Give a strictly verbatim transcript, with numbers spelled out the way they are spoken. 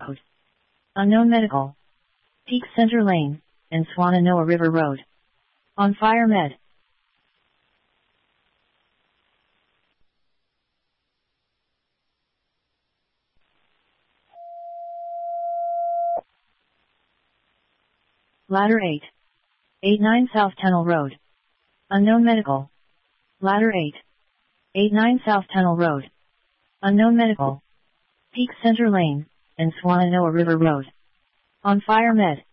Road. Unknown Medical. Peak Center Lane, and Swannanoa River Road. On Fire Med. Ladder eight. eighty-nine South Tunnel Road. Unknown Medical. Ladder eight. eighty-nine South Tunnel Road. Unknown Medical. Peak Center Lane, and Swannanoa River Road. On Fire Med.